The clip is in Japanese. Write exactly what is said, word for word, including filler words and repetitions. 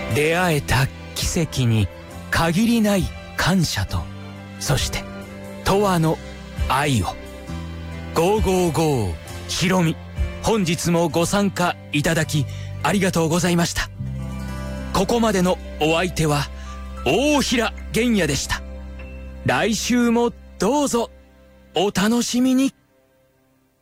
出会えた奇跡に限りない感謝と、そして永遠の愛を。ごーごーごーひろみ、本日もご参加いただきありがとうございました。ここまでのお相手は大平玄也でした。来週もどうぞお楽しみに。